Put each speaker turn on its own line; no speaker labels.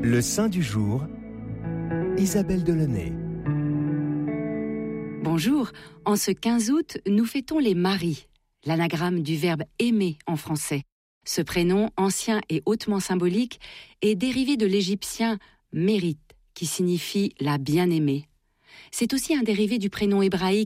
Le saint du jour, Isabelle Delaunay.
Bonjour, en ce 15 août, nous fêtons les maris, l'anagramme du verbe aimer en français. Ce prénom, ancien et hautement symbolique, est dérivé de l'égyptien mérite, qui signifie la bien-aimée. C'est aussi un dérivé du prénom hébraïque